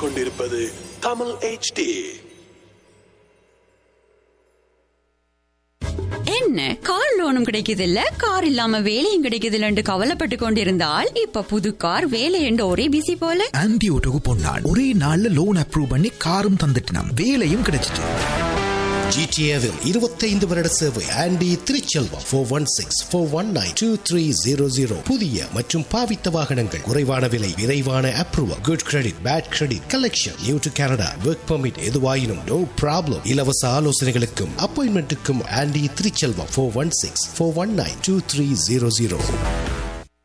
கேட்டுக்கொண்டிருப்பது தமிழ் HD. என்ன car லோனும் கிடைக்குது இல்ல, கார் இல்லாம வேலையும் கிடைக்குது இல்லன்னு கவலைப்பட்டு கொண்டிருந்தால் இப்ப புது கார் வேலை என்று ஒரே பிசி போல. ஆன்டி ஓட்டோக்கு போனான், ஒரே நாள்ல லோன் அப்ரூவ் பண்ணி காரும் தந்துட்டான், வேலையும் கிடைச்சிட்டு. GTAவில் 25 வருட சேவை. ஆண்டி திருச்செல்வம் 416-419-2300. புதிய மற்றும் பாவித்த வாகனங்கள், குறைவான விலை, விரைவான approval, good credit, bad credit, collection, new to Canada, work permit, எதுவாயினும் நோ ப்ராப்ளம். இலவச ஆலோசனைகளுக்கும் அப்பாயின்மெண்ட்டுக்கும் ஆண்டி திருச்செல்வம் 416-419-2300.